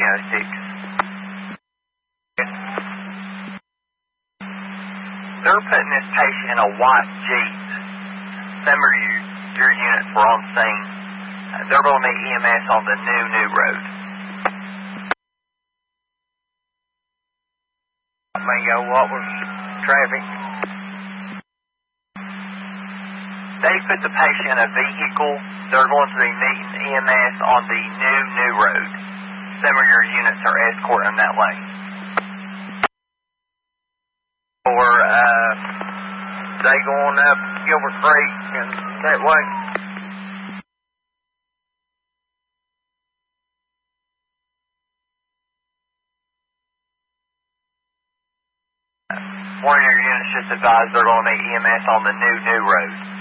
906. They're putting this patient in a white Jeep. Some of your units were on scene. They're going to meet EMS on the new road. Bingo, what was traffic? They put the patient in a vehicle. They're going to be meeting EMS on the new road. Some of your units are escorting that lane. Or they going up Gilbert Creek and that way? One of your units just advised they're going to meet EMS on the new road.